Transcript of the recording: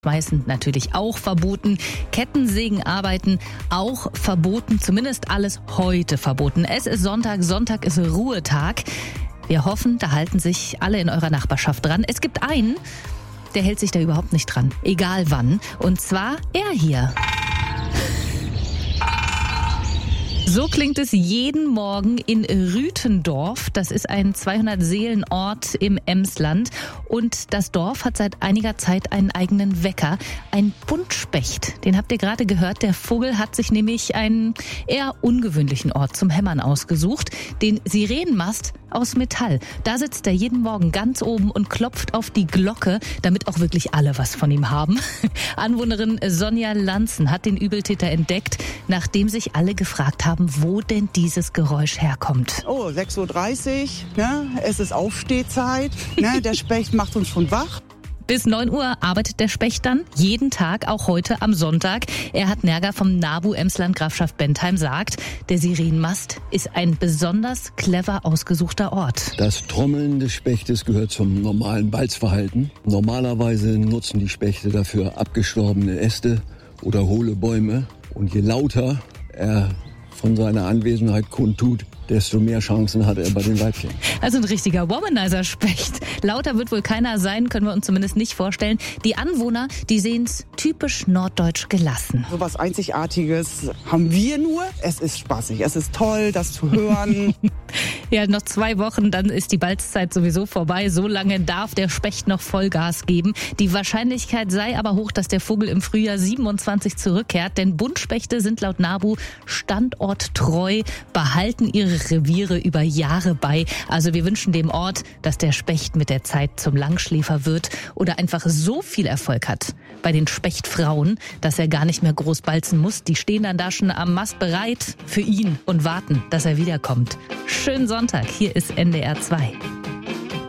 Schmeißen natürlich auch verboten. Kettensägenarbeiten auch verboten. Zumindest alles heute verboten. Es ist Sonntag. Sonntag ist Ruhetag. Wir hoffen, da halten sich alle in eurer Nachbarschaft dran. Es gibt einen, der hält sich da überhaupt nicht dran. Egal wann. Und zwar er hier. So klingt es jeden Morgen in Rüthendorf. Das ist ein 200-Seelen-Ort im Emsland. Und das Dorf hat seit einiger Zeit einen eigenen Wecker, ein Buntspecht. Den habt ihr gerade gehört. Der Vogel hat sich nämlich einen eher ungewöhnlichen Ort zum Hämmern ausgesucht. Den Sirenenmast aus Metall. Da sitzt er jeden Morgen ganz oben und klopft auf die Glocke, damit auch wirklich alle was von ihm haben. Anwohnerin Sonja Lanzen hat den Übeltäter entdeckt, nachdem sich alle gefragt haben, wo denn dieses Geräusch herkommt. Oh, 6:30 Uhr, ne? Es ist Aufstehzeit, ne? Der Specht macht uns schon wach. Bis 9 Uhr arbeitet der Specht dann, jeden Tag, auch heute am Sonntag. Erhard Nerger vom NABU Emsland Grafschaft Bentheim sagt, der Sirenenmast ist ein besonders clever ausgesuchter Ort. Das Trommeln des Spechtes gehört zum normalen Balzverhalten. Normalerweise nutzen die Spechte dafür abgestorbene Äste oder hohle Bäume. Und je lauter er von seiner Anwesenheit kundtut, desto mehr Chancen hat er bei den Weibchen. Also ein richtiger Womanizer-Specht. Lauter wird wohl keiner sein, können wir uns zumindest nicht vorstellen. Die Anwohner, die sehen es typisch norddeutsch gelassen. So was Einzigartiges haben wir nur. Es ist spaßig, es ist toll, das zu hören. Ja, noch 2 Wochen, dann ist die Balzzeit sowieso vorbei. So lange darf der Specht noch Vollgas geben. Die Wahrscheinlichkeit sei aber hoch, dass der Vogel im Frühjahr 27 zurückkehrt. Denn Buntspechte sind laut NABU standorttreu, behalten ihre Reviere über Jahre bei. Also wir wünschen dem Ort, dass der Specht mit der Zeit zum Langschläfer wird oder einfach so viel Erfolg hat bei den Spechtfrauen, dass er gar nicht mehr groß balzen muss. Die stehen dann da schon am Mast bereit für ihn und warten, dass er wiederkommt. Schönen Sonntag, hier ist NDR 2.